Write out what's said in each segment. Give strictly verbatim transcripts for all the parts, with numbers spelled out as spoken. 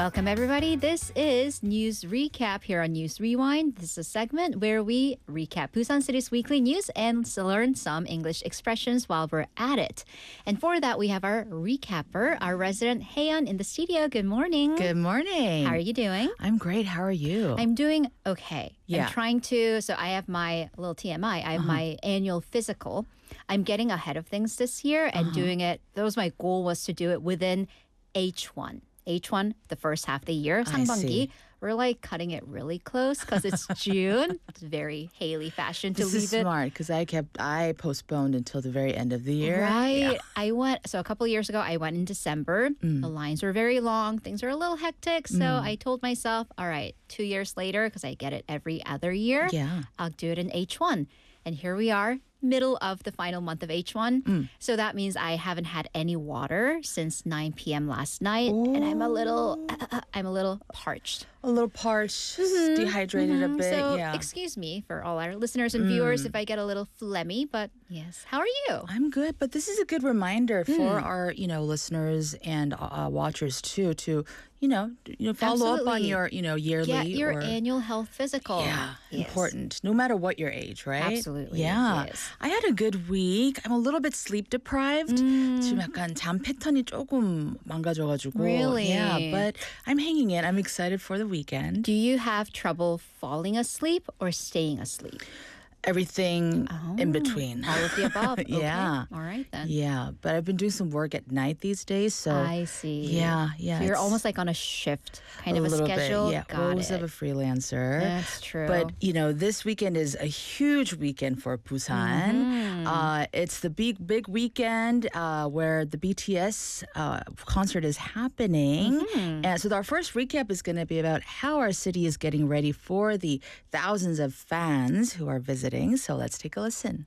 Welcome, everybody. This is News Recap here on News Rewind. This is a segment where we recap Busan City's weekly news and learn some English expressions while we're at it. And for that, we have our recapper, our resident Haeyeon in the studio. Good morning. Good morning. How are you doing? I'm great. How are you? I'm doing okay. Yeah. I'm trying to, so I have my little T M I, I have uh-huh. my annual physical. I'm getting ahead of things this year and uh-huh. doing it. That was my goal, was to do it within H one. H one, the first half of the year, 상반기. We're like cutting it really close because it's June. It's very Haley fashion to this leave is it. Smart because I kept I postponed until the very end of the year. Right. Yeah. I went so a couple of years ago. I went in December. Mm. The lines were very long. Things were a little hectic. So mm. I told myself, all right, two years later, because I get it every other year. Yeah. I'll do it in H one. And here we are, middle of the final month of H one. Mm. So that means I haven't had any water since nine p.m. last night. Ooh. And I'm a little, uh, I'm a little parched. A little parched, mm-hmm. dehydrated mm-hmm. a bit. So yeah. excuse me for all our listeners and mm. viewers if I get a little phlegmy, but yes. How are you? I'm good, but this is a good reminder mm. for our, you know, listeners and uh, watchers too to, you know, you know, follow Absolutely. up on your, you know, yearly. Get your or, annual health physical. Yeah, yes. important. No matter what your age, right? Absolutely. Yeah. Yes. I had a good week. I'm a little bit sleep deprived. Mm. 지금 약간 잠 패턴이 조금 망가져가지고. Really? Yeah, but I'm hanging in. I'm excited for the weekend. Do you have trouble falling asleep or staying asleep? Everything oh, in between. All of the above. Okay. Yeah. All right then. Yeah, but I've been doing some work at night these days, so I see. Yeah, yeah. So you're almost like on a shift kind a of a little schedule. Bit, yeah, Got roles it. of a freelancer. That's true. But you know, this weekend is a huge weekend for Busan. Mm-hmm. Uh, it's the big, big weekend uh, where the B T S uh, concert is happening, mm-hmm. and so our first recap is going to be about how our city is getting ready for the thousands of fans who are visiting. So let's take a listen.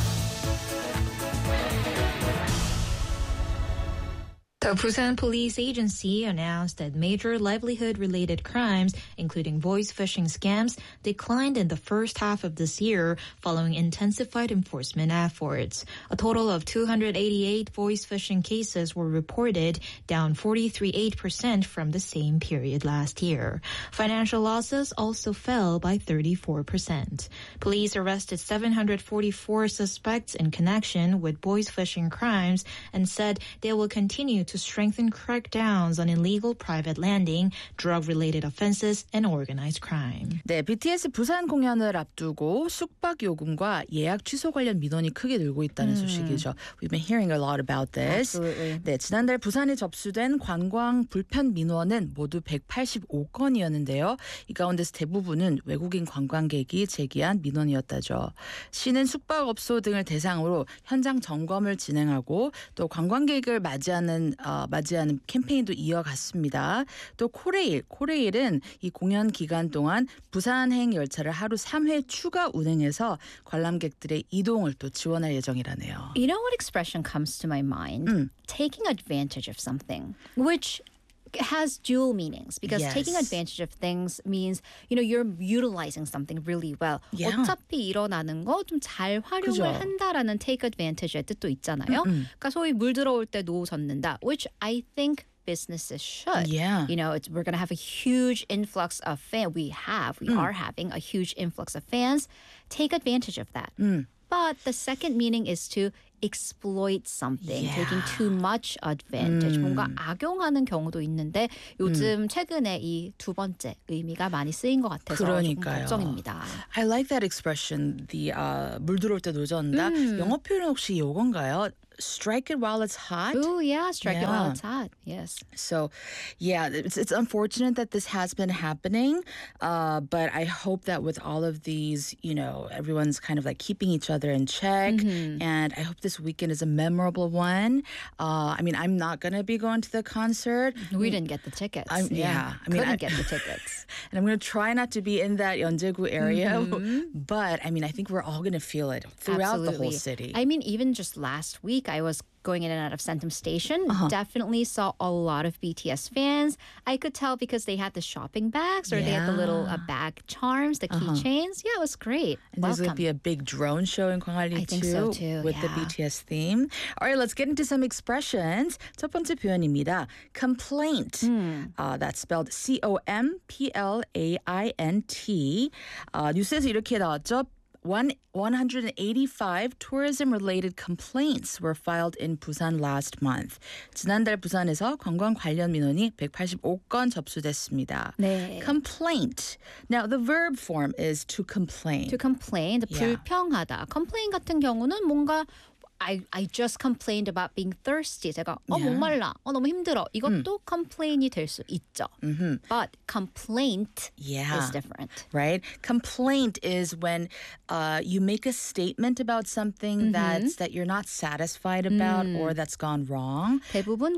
The Busan Police Agency announced that major livelihood-related crimes, including voice phishing scams, declined in the first half of this year following intensified enforcement efforts. A total of two hundred eighty-eight voice phishing cases were reported, down forty-three point eight percent from the same period last year. Financial losses also fell by thirty-four percent. Police arrested seven hundred forty-four suspects in connection with voice phishing crimes and said they will continue to to strengthen crackdowns on illegal private landing, drug-related offenses, and organized crime. 네, 비티에스 부산 공연을 앞두고 숙박 요금과 예약 취소 관련 민원이 크게 늘고 있다는 음. 소식이죠. We've been hearing a lot about this. Absolutely. 네, 지난달 부산에 접수된 관광 불편 민원은 모두 백팔십오 건이었는데요. 이 가운데서 대부분은 외국인 관광객이 제기한 민원이었다죠. 시는 숙박업소 등을 대상으로 현장 점검을 진행하고 또 관광객을 맞이하는 어, 맞이하는 캠페인도 이어갔습니다. 또 코레일, 코레일은 이 공연 기간 동안 부산행 열차를 하루 삼 회 추가 운행해서 관람객들의 이동을 또 지원할 예정이라네요. You know what expression comes to my mind? 음. Taking advantage of something, which has dual meanings because yes. taking advantage of things means, you know, you're utilizing something really well. Yeah. 어차피 일어나는 거 좀 잘 활용을 그죠. 한다라는 take advantage의 뜻도 있잖아요. 음, 음. 그러니까 소위 물 들어올 때 노 젓는다, which I think businesses should. Yeah. You know, it's, we're going to have a huge influx of fans. We have, we mm. are having a huge influx of fans. Take advantage of that. Mm. But the second meaning is to exploit something, Yeah. taking too much advantage. 음. 뭔가 악용하는 경우도 있는데 요즘 음. 최근에 이 두 번째 의미가 많이 쓰인 것 같아서 그러니까요. 좀 걱정입니다. I like that expression. The uh, 물 들어올 때 노젓는다. 음. 영어 표현 혹시 요건가요? Strike it while it's hot. Oh yeah, strike yeah. it while it's hot. Yes. So, yeah, it's it's unfortunate that this has been happening, uh, but I hope that with all of these, you know, everyone's kind of like keeping each other in check, Mm-hmm. and I hope this weekend is a memorable one. Uh, I mean, I'm not gonna be going to the concert. We didn't get the tickets. I'm, yeah, I mean, couldn't I, get the tickets. And I'm gonna try not to be in that Yeonjaegu area, Mm-hmm. but I mean, I think we're all gonna feel it throughout Absolutely. the whole city. I mean, even just last week. week, I was going in and out of Centum Station. Uh-huh. Definitely saw a lot of B T S fans. I could tell because they had the shopping bags or they had the little uh, Yeah. bag charms, the Uh-huh. keychains. Yeah, it was great. And there's going Welcome. to be a big drone show in Gwangalli I too, think so too, with the yeah. B T S theme. All right, let's get into some expressions. 첫 번째 표현입니다. Complaint. Hmm. Uh, that's spelled C O M P L A I N T. Uh, 뉴스에서 이렇게 나왔죠. One, one hundred eighty-five tourism-related complaints were filed in Busan last month. 지난달 부산에서 관광 관련 민원이 백팔십오 건 접수됐습니다. 네. Complaint. Now, the verb form is to complain. To complain, Yeah. 불평하다. complain 같은 경우는 뭔가 I, I just complained about being thirsty. 제가 어 Yeah. 목말라. 어 너무 힘들어. 이것도 complain이 될 수 있죠. Mhm. But complaint Yeah. is different. Right? Complaint is when uh, you make a statement about something that's that you're not satisfied about or that's gone wrong. 대부분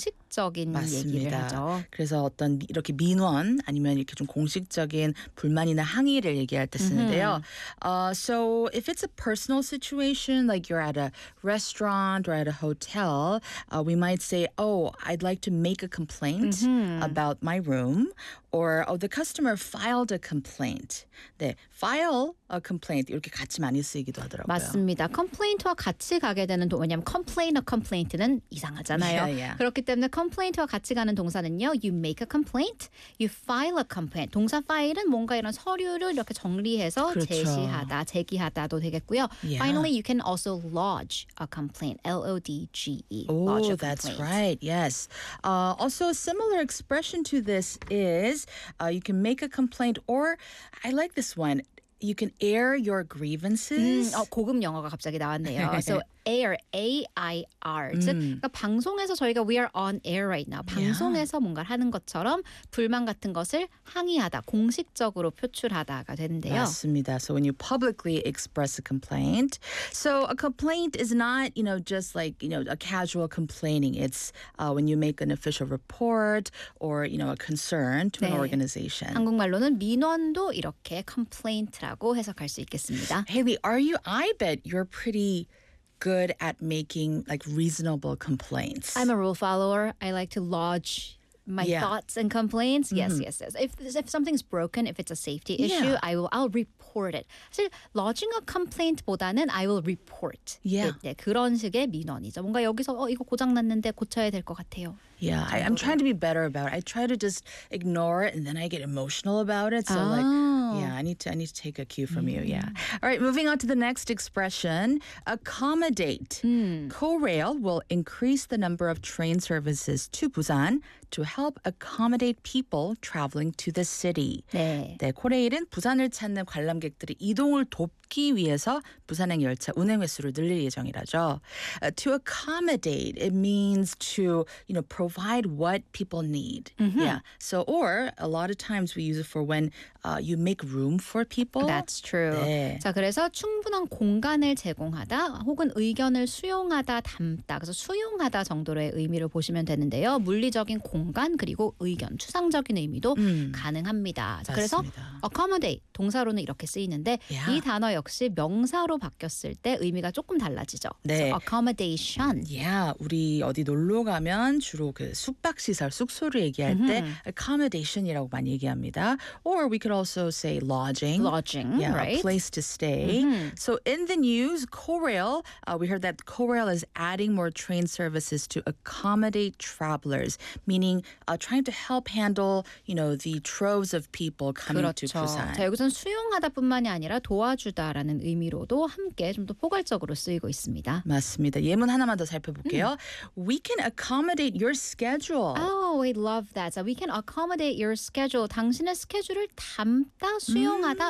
공식적인 얘기를 맞습니다. 하죠. 그래서 어떤 이렇게 민원 아니면 이렇게 좀 공식적인 불만이나 항의를 얘기할 때 쓰는데요. Uh, so if it's a personal situation, like you're at a restaurant or at a hotel, uh, we might say, "Oh, I'd like to make a complaint about my room," or "Oh, the customer filed a complaint." 네, file a complaint 이렇게 같이 많이 쓰이기도 하더라고요. 맞습니다. complaint와 같이 가게 되는 동 왜냐하면 complain, complaint는 이상하잖아요. Yeah, yeah. 그렇기 때문에 complaint와 같이 가는 동사는요. You make a complaint, you file a complaint. 동사 file은 뭔가 이런 서류를 이렇게 정리해서 그렇죠. 제시하다, 제기하다도 되겠고요. Yeah. Finally, you can also lodge a complaint. L O D G E. lodge Oh, a that's complaint. right. Yes. Uh, also, a similar expression to this is uh, you can make a complaint, or I like this one. You can air your 음, grievances. 어, 고급 영어가 갑자기 나왔네요. So air, A I R. 즉, 그러니까 방송에서 저희가 we are on air right now. 방송에서 뭔가를 하는 것처럼 불만 같은 것을 항의하다, 공식적으로 표출하다가 되는데요. 맞습니다. So when you publicly express a complaint, so a complaint is not, you know, just like, you know, a casual complaining. It's uh, when you make an official report or, you know, a concern to an 네. organization. 한국말로는 민원도 이렇게 complaint라고 해석할 수 있겠습니다. Haley, are you? I bet you're pretty good at making like reasonable complaints. I'm a rule follower. I like to lodge my Yeah. thoughts and complaints. Yes, yes, yes. If if something's broken, if it's a safety issue, Yeah. I will I'll report it. 사실 lodging a complaint보다는 I will report. Yeah. it. 네, 그런 식의 민원이죠. 뭔가 여기서 어 이거 고장 났는데 고쳐야 될 것 같아요. Yeah, I, I'm trying to be better about it. I try to just ignore it and then I get emotional about it. So like, Oh. yeah, I need to I need to take a cue from you. Yeah. All right, moving on to the next expression, accommodate. Korail will increase the number of train services to Busan to help accommodate people traveling to the city. 네. 네, 코레일은 부산을 찾는 관람객들의 이동을 돕기 위해서 부산행 열차 운행 횟수를 늘릴 예정이라죠. Uh, to accommodate, it means to, you know, provide what people need. Yeah. So, or a lot of times we use it for when uh, you make room for people. That's true. 네. 자, 그래서 충분한 공간을 제공하다 혹은 의견을 수용하다, 담다. 그래서 수용하다 정도의 의미를 보시면 되는데요. 물리적인 공간 그리고 의견, 추상적인 의미도 음. 가능합니다. 자, 그래서 맞습니다. accommodate 동사로는 이렇게 쓰이는데 Yeah. 이 단어 역시 명사로 바뀌었을 때 의미가 조금 달라지죠. 네. 그래서 accommodation. Yeah, 우리 어디 놀러 가면 주로 그 숙박 시설, 숙소를 얘기할 때 accommodation이라고 많이 얘기합니다. Or we could also say lodging. lodging, Yeah, right? a place to stay. So in the news, Korail, uh, we heard that Korail is adding more train services to accommodate travelers, meaning uh, trying to help handle, you know, the troves of people coming to 그렇죠. Busan. 자, 여기서는 수용하다뿐만이 아니라 도와주다라는 의미로도 함께 좀 더 포괄적으로 쓰이고 있습니다. 맞습니다. 예문 하나만 더 살펴볼게요. We can accommodate your schedule. Oh, we love that. So we can accommodate your schedule. 당신의 스케줄을 담다, 수용하다,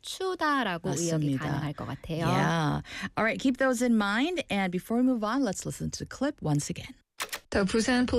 맞추다라고 의역이 맞습니다. 가능할 것 같아요. Yeah. All right, keep those in mind. And before we move on, let's listen to the clip once again. The Busan